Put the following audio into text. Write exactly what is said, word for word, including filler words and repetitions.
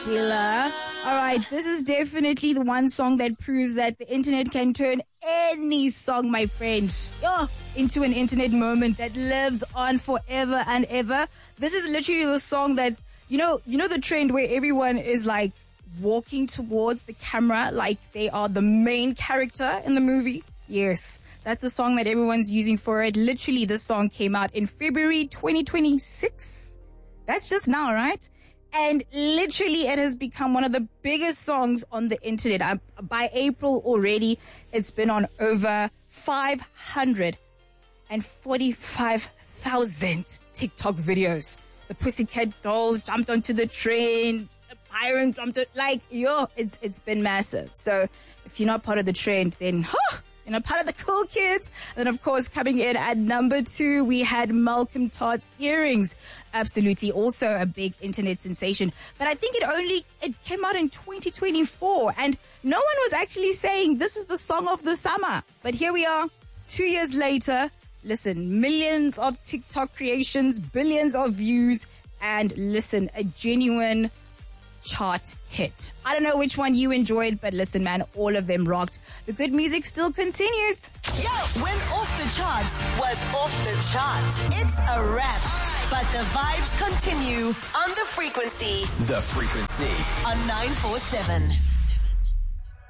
killer. All right, this is definitely the one song that proves that the internet can turn any song, my friend, oh, into an internet moment that lives on forever and ever. This is literally the song that, you know, you know the trend where everyone is like walking towards the camera like they are the main character in the movie? Yes, that's the song that everyone's using for it. Literally, this song came out in February twenty twenty-six. That's just now, right? And literally, it has become one of the biggest songs on the internet. I, by April already, it's been on over five hundred forty-five thousand TikTok videos. The Pussycat Dolls jumped onto the trend. The Byron jumped on, like, yo, it's it's been massive. So if you're not part of the trend, then, huh, you're not part of the cool kids. And then, of course, coming in at number two, we had Malcolm Todd's Earrings. Absolutely, also a big internet sensation. But I think it only, it came out in twenty twenty-four. And no one was actually saying this is the song of the summer. But here we are, two years later. Listen, millions of TikTok creations, billions of views. And listen, a genuine chart hit. I don't know which one you enjoyed, but listen, man, all of them rocked. The good music still continues. Yo, when Off the Charts was off the chart, it's a wrap. But the vibes continue on The Frequency. The Frequency. On nine four seven.